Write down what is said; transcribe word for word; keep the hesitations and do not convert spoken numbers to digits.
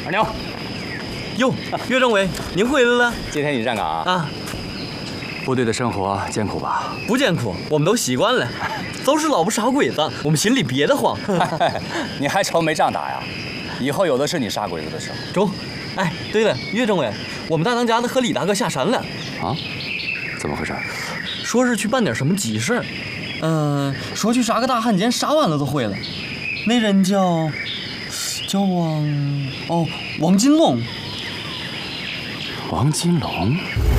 二牛， 哟，岳政委，您回来了？ 今天你站岗啊？ 啊， 部队的生活艰苦吧？ 不艰苦，我们都习惯了。就是老不杀鬼子，我们心里憋得慌。 你还愁没仗打呀？以后有的是你杀鬼子的时候。 中。哎，对了，岳政委，我们大当家的和李大哥下山了。 啊？怎么回事？ 说是去办点什么急事儿。嗯、呃，说去杀个大汉奸，杀完了就回来。那人叫叫王哦，王金龙。 王金龙。